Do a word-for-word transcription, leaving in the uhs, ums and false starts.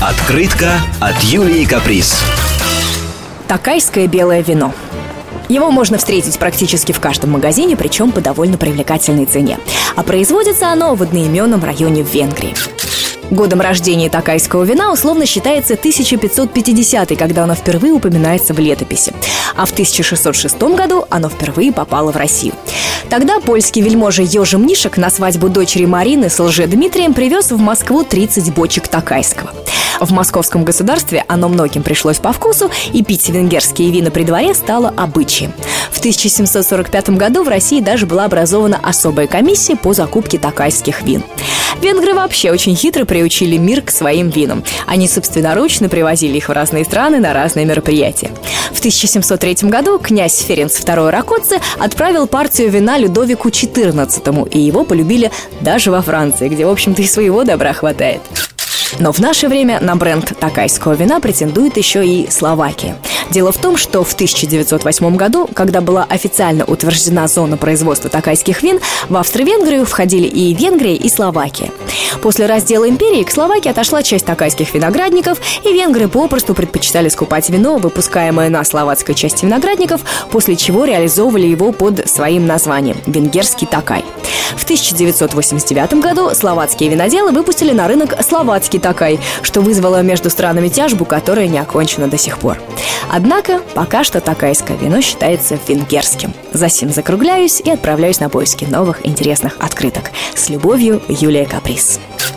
Открытка от Юлии Каприз. Такайское белое вино. Его можно встретить практически в каждом магазине, причем по довольно привлекательной цене. А производится оно в одноименном районе в Венгрии. Годом рождения такайского вина условно считается тысяча пятьсот пятидесятый, когда оно впервые упоминается в летописи. А в тысяча шестьсот шестом году оно впервые попало в Россию. Тогда польский вельможа Йожи Мнишек на свадьбу дочери Марины с Лжедмитрием привез в Москву тридцать бочек такайского. В московском государстве оно многим пришлось по вкусу, и пить венгерские вина при дворе стало обычаем. В тысяча семьсот сорок пятом году в России даже была образована особая комиссия по закупке такайских вин. Венгры вообще очень хитро приучили мир к своим винам. Они собственноручно привозили их в разные страны на разные мероприятия. В тысяча семьсот третьем году князь Ференц второй Ракоцци отправил партию вина Людовику четырнадцатому, и его полюбили даже во Франции, где, в общем-то, и своего добра хватает. Но в наше время на бренд такайского вина претендует еще и Словакия. Дело в том, что в тысяча девятьсот восьмом году, когда была официально утверждена зона производства такайских вин, в Австро-Венгрию входили и Венгрия, и Словакия. После раздела империи к Словакии отошла часть такайских виноградников, и венгры попросту предпочитали скупать вино, выпускаемое на словацкой части виноградников, после чего реализовывали его под своим названием – венгерский такай. В тысяча девятьсот восемьдесят девятом году словацкие виноделы выпустили на рынок словацкий такай, что вызвало между странами тяжбу, которая не окончена до сих пор. Однако пока что такайское вино считается венгерским. Засим закругляюсь и отправляюсь на поиски новых интересных открыток. С любовью, Юлия Каприз.